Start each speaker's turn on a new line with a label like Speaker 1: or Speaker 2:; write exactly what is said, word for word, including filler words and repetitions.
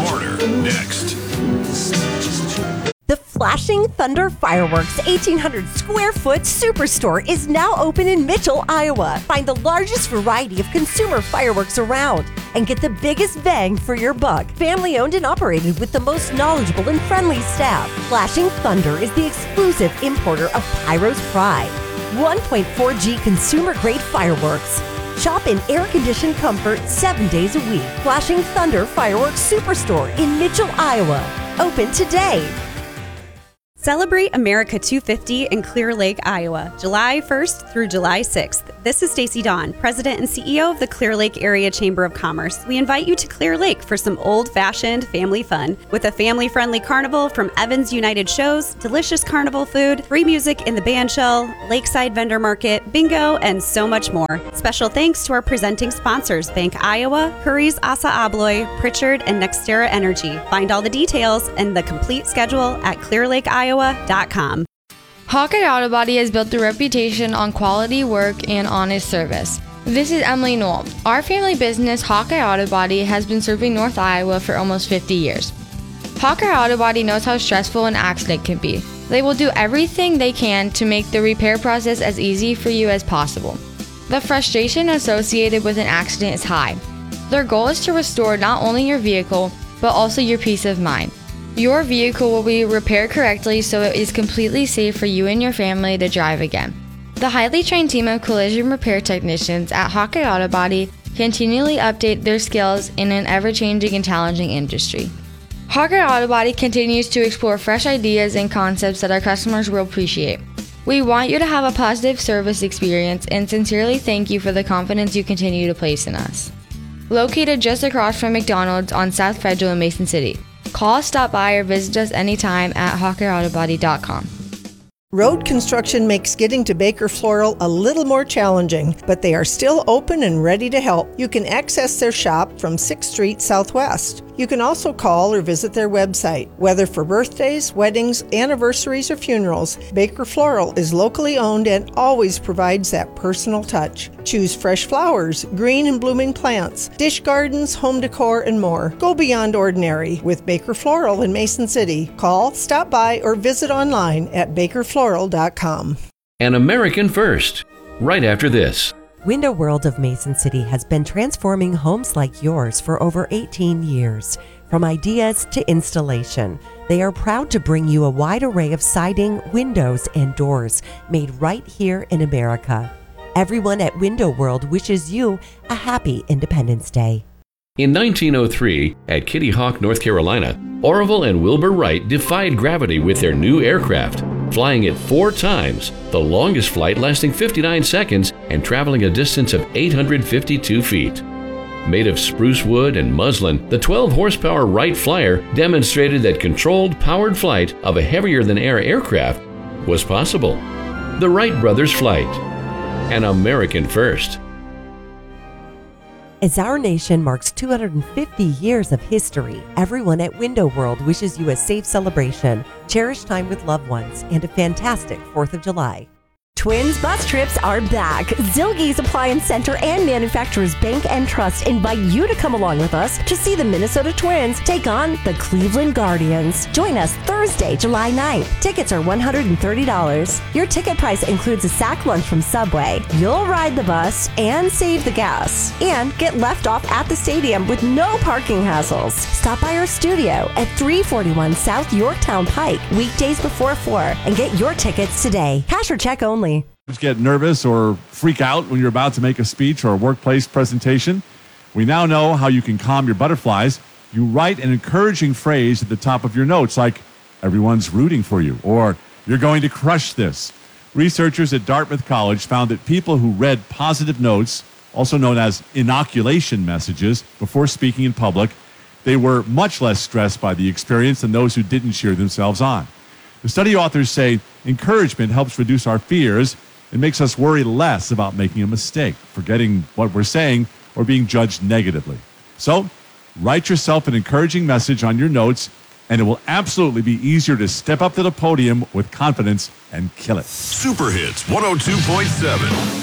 Speaker 1: smarter. Next.
Speaker 2: The Flashing Thunder Fireworks eighteen hundred square foot superstore is now open in Mitchell, Iowa. Find the largest variety of consumer fireworks around and get the biggest bang for your buck. Family owned and operated with the most knowledgeable and friendly staff. Flashing Thunder is the exclusive importer of Pyro's Pride. one point four G consumer grade fireworks. Shop in air-conditioned comfort seven days a week. Flashing Thunder Fireworks Superstore in Mitchell, Iowa. Open today.
Speaker 3: Celebrate America two fifty in Clear Lake, Iowa, July first through July sixth. This is Stacy Dawn, President and C E O of the Clear Lake Area Chamber of Commerce. We invite you to Clear Lake for some old-fashioned family fun with a family-friendly carnival from Evans United Shows, delicious carnival food, free music in the band shell, lakeside vendor market, bingo, and so much more. Special thanks to our presenting sponsors, Bank Iowa, Curry's Asa Abloy, Pritchard, and Nextera Energy. Find all the details and the complete schedule at clear lake iowa dot com.
Speaker 4: Hawkeye Auto Body has built a reputation on quality work and honest service. This is Emily Knoll. Our family business, Hawkeye Auto Body, has been serving North Iowa for almost fifty years. Hawkeye Auto Body knows how stressful an accident can be. They will do everything they can to make the repair process as easy for you as possible. The frustration associated with an accident is high. Their goal is to restore not only your vehicle, but also your peace of mind. Your vehicle will be repaired correctly so it is completely safe for you and your family to drive again. The highly trained team of collision repair technicians at Hawkeye Auto Body continually update their skills in an ever-changing and challenging industry. Hawkeye Auto Body continues to explore fresh ideas and concepts that our customers will appreciate. We want you to have a positive service experience and sincerely thank you for the confidence you continue to place in us. Located just across from McDonald's on South Federal in Mason City. Call, stop by, or visit us anytime at hawkeye auto body dot com.
Speaker 5: Road construction makes getting to Baker Floral a little more challenging, but they are still open and ready to help. You can access their shop from sixth Street Southwest. You can also call or visit their website. Whether for birthdays, weddings, anniversaries, or funerals, Baker Floral is locally owned and always provides that personal touch. Choose fresh flowers, green and blooming plants, dish gardens, home decor, and more. Go beyond ordinary with Baker Floral in Mason City. Call, stop by, or visit online at baker floral dot com.
Speaker 6: An American First, right after this.
Speaker 2: Window World of Mason City has been transforming homes like yours for over eighteen years. From ideas to installation, they are proud to bring you a wide array of siding, windows, and doors made right here in America. Everyone at Window World wishes you a happy Independence Day.
Speaker 6: In nineteen oh three, at Kitty Hawk, North Carolina, Orville and Wilbur Wright defied gravity with their new aircraft, flying it four times, the longest flight lasting fifty-nine seconds and traveling a distance of eight hundred fifty-two feet. Made of spruce wood and muslin, the twelve horsepower Wright Flyer demonstrated that controlled, powered flight of a heavier-than-air aircraft was possible. The Wright brothers flight, an American first.
Speaker 2: As our nation marks two hundred fifty years of history, everyone at Window World wishes you a safe celebration, cherished time with loved ones, and a fantastic fourth of July. Twins bus trips are back. Zilge's Appliance Center and Manufacturers Bank and Trust invite you to come along with us to see the Minnesota Twins take on the Cleveland Guardians. Join us Thursday, July ninth. Tickets are one hundred thirty dollars. Your ticket price includes a sack lunch from Subway. You'll ride the bus and save the gas and get left off at the stadium with no parking hassles. Stop by our studio at three forty-one South Yorktown Pike weekdays before four and get your tickets today. Cash or check only.
Speaker 7: Get nervous or freak out when you're about to make a speech or a workplace presentation? We now know how you can calm your butterflies. You write an encouraging phrase at the top of your notes like, everyone's rooting for you, or you're going to crush this. Researchers at Dartmouth College found that people who read positive notes, also known as inoculation messages, before speaking in public, they were much less stressed by the experience than those who didn't cheer themselves on. The study authors say encouragement helps reduce our fears and makes us worry less about making a mistake, forgetting what we're saying, or being judged negatively. So, write yourself an encouraging message on your notes, and it will absolutely be easier to step up to the podium with confidence and kill it.
Speaker 1: Super Hits one oh two point seven.